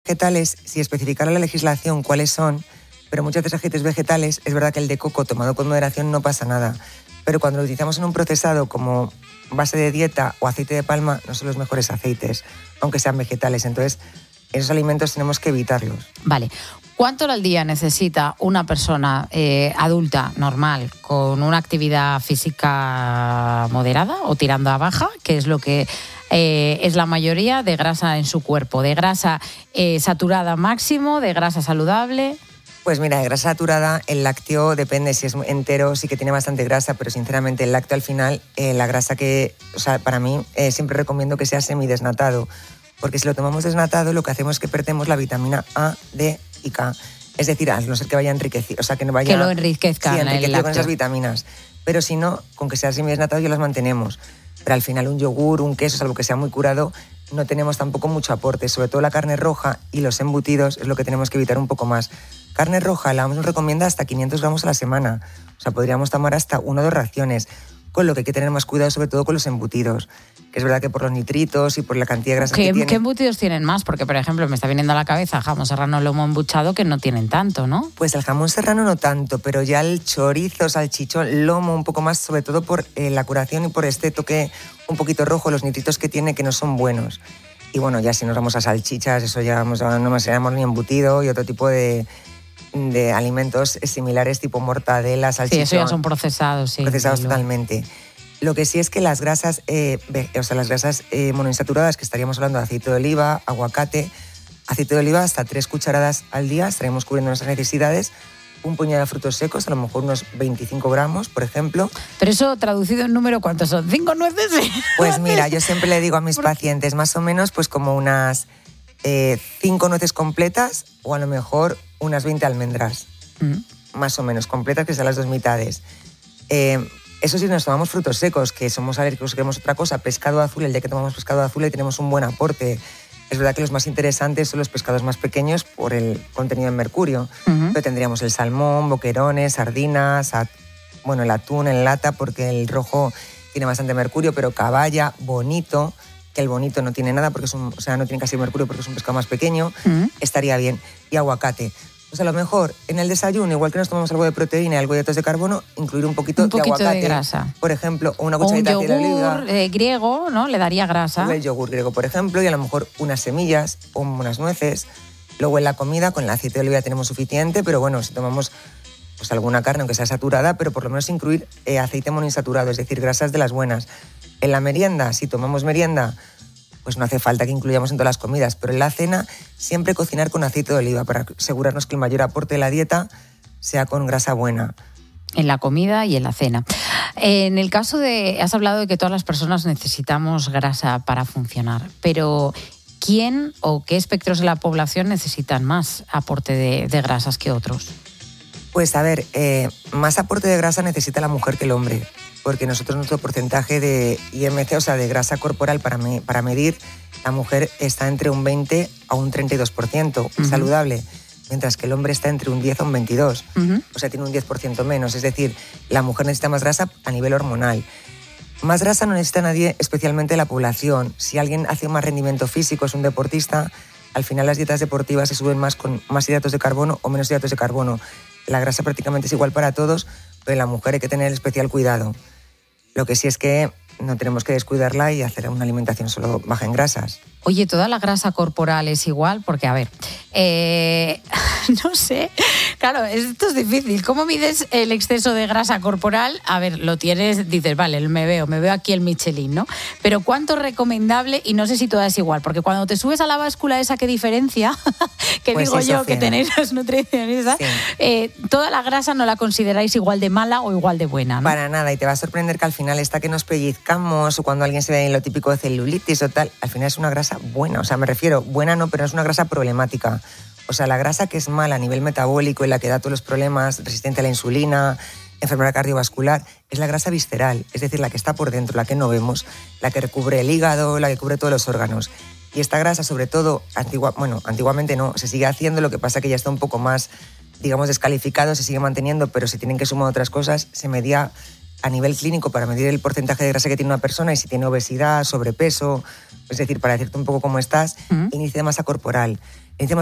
vegetales, si especificara la legislación cuáles son, pero muchos de los aceites vegetales, es verdad que el de coco tomado con moderación no pasa nada, pero cuando lo utilizamos en un procesado como base de dieta o aceite de palma, no son los mejores aceites, aunque sean vegetales. Entonces, esos alimentos tenemos que evitarlos. Vale. ¿Cuánto al día necesita una persona adulta, normal, con una actividad física moderada o tirando a baja, que es lo que es la mayoría de grasa en su cuerpo? ¿De grasa saturada máximo, de grasa saludable? Pues mira, de grasa saturada, el lácteo depende, si es entero sí que tiene bastante grasa, pero sinceramente el lácteo al final, la grasa que, o sea, para mí siempre recomiendo que sea semidesnatado, porque si lo tomamos desnatado lo que hacemos es que perdemos la vitamina A, D y K. Es decir, a no ser que vaya enriquecido, o sea, que no vaya... Que lo enriquezca, sí, enriquecido el lácteo con esas vitaminas. Pero si no, con que sea semidesnatado ya las mantenemos. Pero al final un yogur, un queso, salvo que sea muy curado, no tenemos tampoco mucho aporte. Sobre todo la carne roja y los embutidos es lo que tenemos que evitar un poco más. Carne roja, la OMS nos recomienda hasta 500 gramos a la semana. O sea, podríamos tomar hasta 1 o 2 raciones. Con lo que hay que tener más cuidado, sobre todo con los embutidos. Que es verdad que por los nitritos y por la cantidad de grasa que tienen... ¿Qué embutidos tienen más? Porque, por ejemplo, me está viniendo a la cabeza jamón serrano, lomo embuchado, que no tienen tanto, ¿no? Pues el jamón serrano no tanto, pero ya el chorizo, salchichón, lomo un poco más, sobre todo por la curación y por este toque un poquito rojo, los nitritos que tiene, que no son buenos. Y bueno, ya si nos vamos a salchichas, eso ya no más seríamos ni embutido y otro tipo de alimentos similares tipo mortadela, salchichón. Sí, eso ya son procesados, sí. Procesados totalmente. Lo que sí es que las grasas, las grasas monoinsaturadas, que estaríamos hablando de aceite de oliva, aguacate, aceite de oliva hasta 3 cucharadas al día, estaríamos cubriendo nuestras necesidades. Un puñado de frutos secos, a lo mejor unos 25 gramos, por ejemplo. Pero eso, traducido en número, ¿cuántos son? ¿5 nueces? Pues mira, yo siempre le digo a mis pacientes, más o menos, pues como unas 5 nueces completas o a lo mejor unas 20 almendras, más o menos, completas, que sean las 2 mitades. Eso sí, nos tomamos frutos secos, que somos alérgicos, queremos otra cosa, pescado azul, el día que tomamos pescado azul y tenemos un buen aporte. Es verdad que los más interesantes son los pescados más pequeños por el contenido en mercurio, pero tendríamos el salmón, boquerones, sardinas, el atún en lata, porque el rojo tiene bastante mercurio, pero caballa, bonito, que el bonito no tiene nada, porque no tiene casi mercurio porque es un pescado más pequeño, estaría bien. Y aguacate. Pues a lo mejor en el desayuno, igual que nos tomamos algo de proteína y algo de hidratos de carbono, incluir un poquito de aguacate, de grasa. Por ejemplo, o una cucharita de aceite de oliva. Un yogur griego, ¿no? Le daría grasa. O el yogur griego, por ejemplo, y a lo mejor unas semillas o unas nueces. Luego en la comida, con el aceite de oliva tenemos suficiente, pero bueno, si tomamos pues alguna carne, aunque sea saturada, pero por lo menos incluir aceite monoinsaturado, es decir, grasas de las buenas. En la merienda, si tomamos merienda, pues no hace falta que incluyamos en todas las comidas, pero en la cena siempre cocinar con aceite de oliva para asegurarnos que el mayor aporte de la dieta sea con grasa buena. En la comida y en la cena. En el caso has hablado de que todas las personas necesitamos grasa para funcionar, pero ¿quién o qué espectros de la población necesitan más aporte de grasas que otros? Pues a ver, más aporte de grasa necesita la mujer que el hombre, porque nosotros nuestro porcentaje de IMC, o sea, de grasa corporal para medir, la mujer está entre un 20 a un 32% saludable, mientras que el hombre está entre un 10 a un 22, o sea, tiene un 10% menos, es decir, la mujer necesita más grasa a nivel hormonal. Más grasa no necesita nadie, especialmente la población. Si alguien hace más rendimiento físico, es un deportista, al final las dietas deportivas se suben más con más hidratos de carbono o menos hidratos de carbono. La grasa prácticamente es igual para todos, pero en la mujer hay que tener especial cuidado. Lo que sí es que no tenemos que descuidarla y hacer una alimentación solo baja en grasas. Oye, ¿toda la grasa corporal es igual? Porque, a ver, no sé. Claro, esto es difícil. ¿Cómo mides el exceso de grasa corporal? A ver, lo tienes, dices, vale, me veo aquí el Michelin, ¿no? Pero ¿cuánto es recomendable? Y no sé si toda es igual, porque cuando te subes a la báscula esa que diferencia, que pues digo yo, que tenéis los nutricionistas, sí. Toda la grasa no la consideráis igual de mala o igual de buena, ¿no? Para nada, y te va a sorprender que al final esta que nos pellizcamos o cuando alguien se ve en lo típico de celulitis o tal, al final es una grasa buena, o sea, me refiero, buena no, pero es una grasa problemática. O sea, la grasa que es mala a nivel metabólico y la que da todos los problemas, resistente a la insulina, enfermedad cardiovascular, es la grasa visceral, es decir, la que está por dentro, la que no vemos, la que recubre el hígado, la que cubre todos los órganos. Y esta grasa, sobre todo, antiguamente no, se sigue haciendo, lo que pasa que ya está un poco más, digamos, descalificado, se sigue manteniendo, pero se tienen que sumar otras cosas, se medía a nivel clínico para medir el porcentaje de grasa que tiene una persona y si tiene obesidad, sobrepeso, es decir, para decirte un poco cómo estás, índice de masa corporal.